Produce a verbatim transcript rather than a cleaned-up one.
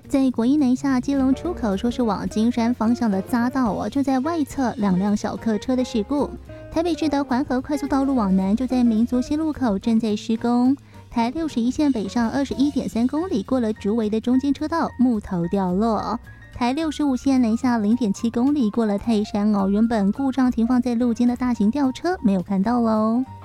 在国一南下基隆出口，说是往金山方向的匝道哦，就在外侧两辆小客车的事故。台北市的环河快速道路往南，就在民族西路口正在施工。台六十一线北上二十一点三公里，过了竹围的中间车道，木头掉落。台六十五线南下零点七公里，过了泰山哦，原本故障停放在路肩的大型吊车没有看到喽。